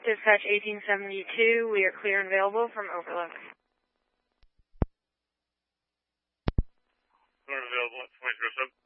Dispatch 1872, we are clear and available from Overlook. Clear and available at 2007.